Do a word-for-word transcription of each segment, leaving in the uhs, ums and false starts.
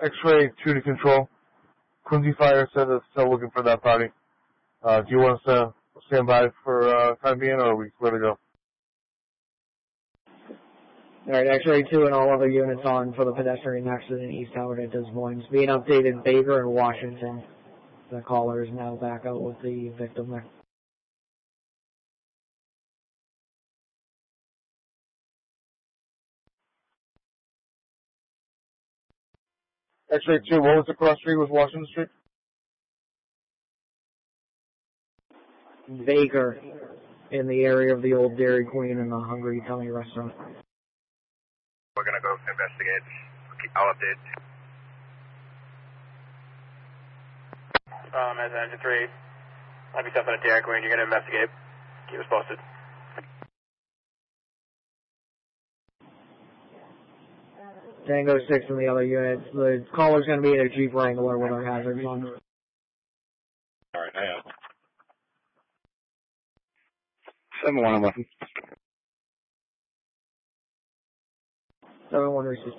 X-ray two to control. Quincy Fire said they're still looking for that body. Uh, do you want us to stand by for uh, time being, or are we clear to go? Alright, X-ray two and all other units on for the pedestrian accident East Howard at Des Moines. Being updated Baker and Washington. The caller is now back out with the victim there. X-ray two, what was the cross street with Washington Street? Baker, in the area of the old Dairy Queen and the Hungry Tummy restaurant. We're going to go investigate. I'll update. Um, as Engine three, have yourself in a Dairy Queen. You're going to investigate. Keep us posted. Tango six and the other units. The caller's going to be in a Jeep Wrangler with our hazards on. Alright, I am. seven one eleven. seven one received.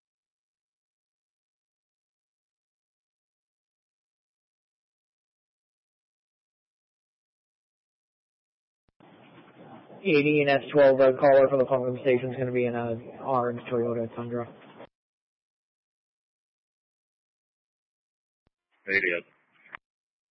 eighty and S twelve, the caller for the pumping station is going to be in a orange Toyota Tundra. eighty.